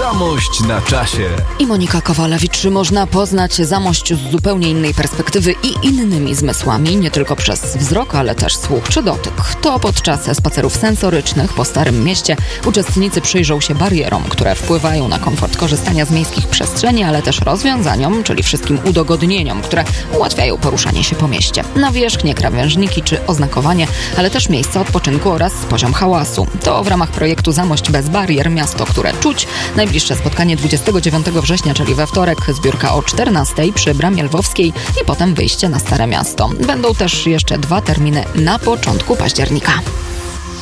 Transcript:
Zamość na czasie. I Monika Kowalewicz. Można poznać Zamość z zupełnie innej perspektywy i innymi zmysłami, nie tylko przez wzrok, ale też słuch czy dotyk. To podczas spacerów sensorycznych po Starym Mieście uczestnicy przyjrzą się barierom, które wpływają na komfort korzystania z miejskich przestrzeni, ale też rozwiązaniom, czyli wszystkim udogodnieniom, które ułatwiają poruszanie się po mieście. Nawierzchnie, krawężniki czy oznakowanie, ale też miejsca odpoczynku oraz poziom hałasu. To w ramach projektu Zamość bez barier, miasto, które czuć. Najbliższe spotkanie 29 września, czyli we wtorek, zbiórka o 14:00 przy Bramie Lwowskiej i potem wyjście na Stare Miasto. Będą też jeszcze 2 terminy na początku października.